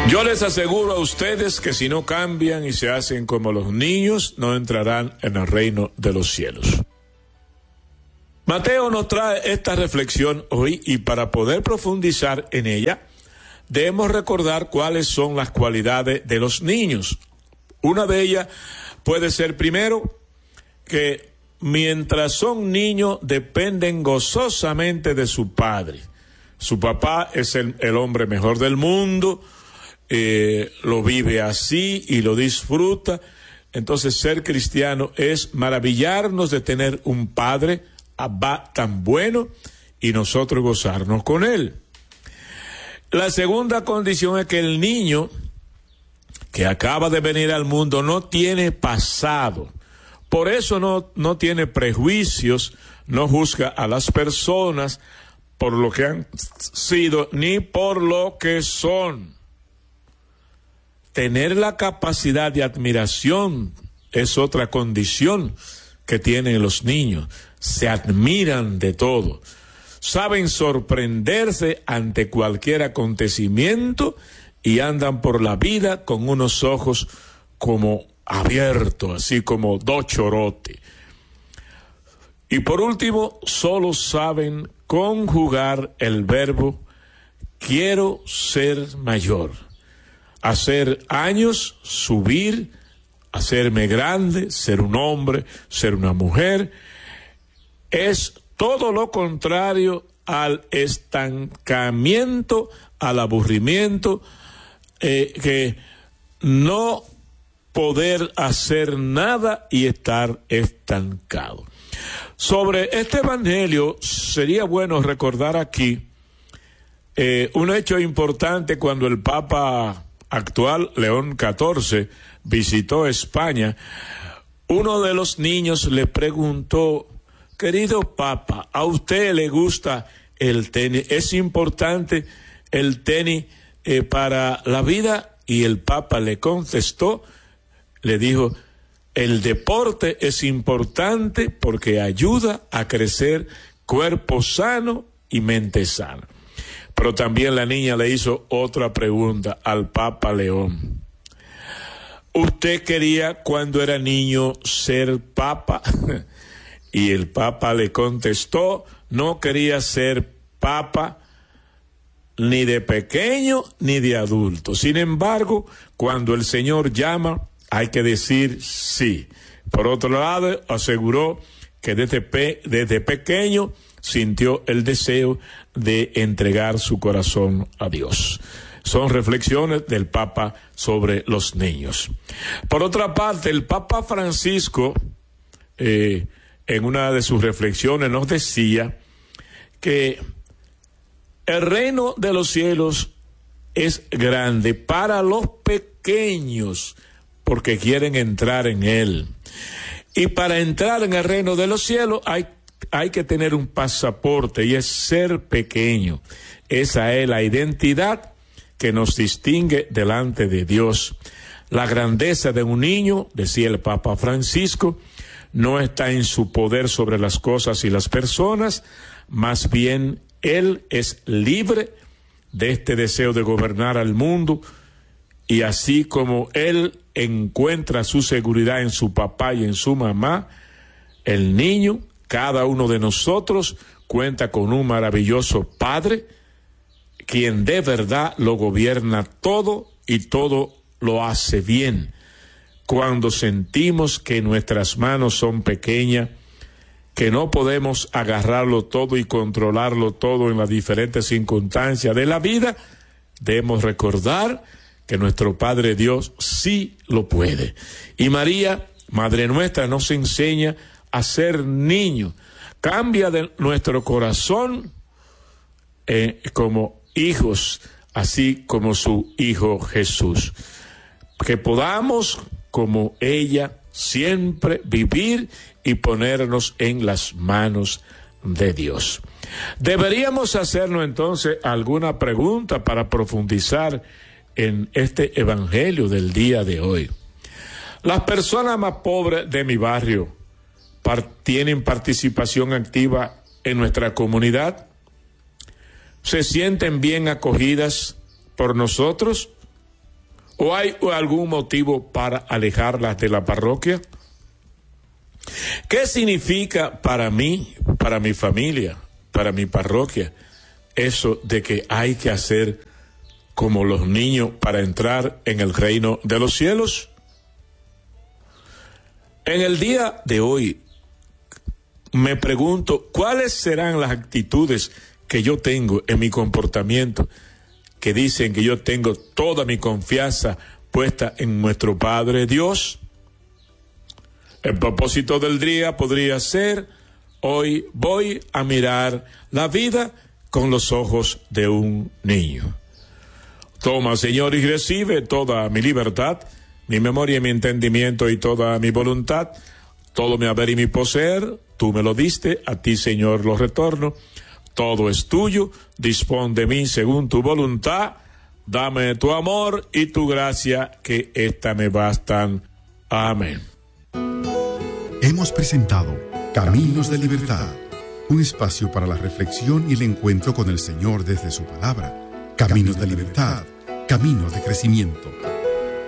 Yo les aseguro a ustedes que si no cambian y se hacen como los niños, no entrarán en el reino de los cielos. Mateo nos trae esta reflexión hoy y para poder profundizar en ella, debemos recordar cuáles son las cualidades de los niños. Una de ellas puede ser, primero, que mientras son niños dependen gozosamente de su padre. Su papá es el hombre mejor del mundo, lo vive así y lo disfruta. Entonces ser cristiano es maravillarnos de tener un padre Abba tan bueno y nosotros gozarnos con él. La segunda condición es que el niño que acaba de venir al mundo no tiene pasado, por eso no tiene prejuicios, no juzga a las personas por lo que han sido ni por lo que son. Tener la capacidad de admiración es otra condición que tienen los niños. Se admiran de todo. Saben sorprenderse ante cualquier acontecimiento y andan por la vida con unos ojos como abiertos, así como dos chorotes. Y por último, solo saben conjugar el verbo quiero ser mayor. Hacer años, subir, hacerme grande, ser un hombre, ser una mujer, es todo lo contrario al estancamiento, al aburrimiento, que no poder hacer nada y estar estancado. Sobre este evangelio sería bueno recordar aquí un hecho importante cuando el Papa actual, León XIV, visitó España. Uno de los niños le preguntó: querido Papa, ¿a usted le gusta el tenis? ¿Es importante el tenis para la vida? Y el Papa le contestó, le dijo: el deporte es importante porque ayuda a crecer cuerpo sano y mente sana. Pero también la niña le hizo otra pregunta al Papa León. ¿Usted quería cuando era niño ser Papa? Y el Papa le contestó, no quería ser Papa ni de pequeño ni de adulto. Sin embargo, cuando el Señor llama, hay que decir sí. Por otro lado, aseguró que desde pequeño sintió el deseo de entregar su corazón a Dios. Son reflexiones del Papa sobre los niños. Por otra parte, el Papa Francisco, en una de sus reflexiones, nos decía que el reino de los cielos es grande para los pequeños, porque quieren entrar en él. Y para entrar en el reino de los cielos hay que tener un pasaporte, y es ser pequeño. Esa es la identidad que nos distingue delante de Dios. La grandeza de un niño, decía el Papa Francisco, no está en su poder sobre las cosas y las personas, más bien él es libre de este deseo de gobernar al mundo, y así como él encuentra su seguridad en su papá y en su mamá, el niño, cada uno de nosotros, cuenta con un maravilloso Padre, quien de verdad lo gobierna todo y todo lo hace bien. Cuando sentimos que nuestras manos son pequeñas, que no podemos agarrarlo todo y controlarlo todo en las diferentes circunstancias de la vida, debemos recordar que nuestro Padre Dios sí lo puede. Y María, Madre nuestra, nos enseña a ser niños. Cambia de nuestro corazón como hijos, así como su Hijo Jesús. Que podamos, como ella, siempre vivir y ponernos en las manos de Dios. Deberíamos hacernos entonces alguna pregunta para profundizar en este evangelio del día de hoy. Las personas más pobres de mi barrio tienen participación activa en nuestra comunidad, se sienten bien acogidas por nosotros. ¿O hay algún motivo para alejarlas de la parroquia? ¿Qué significa para mí, para mi familia, para mi parroquia, eso de que hay que hacer como los niños para entrar en el reino de los cielos? En el día de hoy me pregunto cuáles serán las actitudes que yo tengo en mi comportamiento que dicen que yo tengo toda mi confianza puesta en nuestro Padre Dios. El propósito del día podría ser: hoy voy a mirar la vida con los ojos de un niño. Toma, Señor, y recibe toda mi libertad, mi memoria y mi entendimiento y toda mi voluntad, todo mi haber y mi poseer. Tú me lo diste, a ti, Señor, lo retorno. Todo es tuyo, dispón de mí según tu voluntad. Dame tu amor y tu gracia, que ésta me bastan. Amén. Hemos presentado Caminos de Libertad, un espacio para la reflexión y el encuentro con el Señor desde su palabra. Caminos de Libertad, caminos de crecimiento.